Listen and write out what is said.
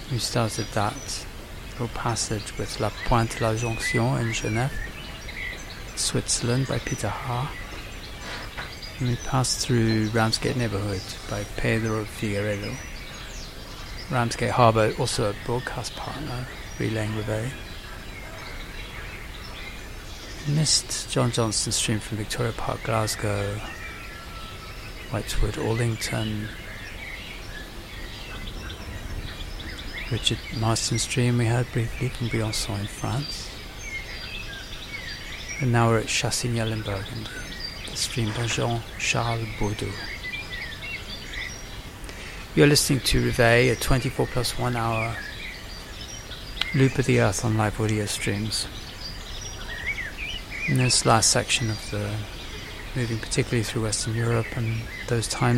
We started that little passage with La Pointe la Jonction in Genève, Switzerland by Peter Ha. And we passed through Ramsgate neighborhood by Pedro Figueiredo. Ramsgate Harbour, also a broadcast partner, relaying Reveille. We missed John Johnston Stream from Victoria Park, Glasgow, Whitewood, Orlington, Richard Marston Stream we heard briefly from Briançon in France. And now we're at Chassignel in Burgundy, the stream by Jean-Charles Baudou. You're listening to Reveille, a 24 plus 1 hour loop of the earth on live audio streams. In this last section of the moving particularly through Western Europe and those time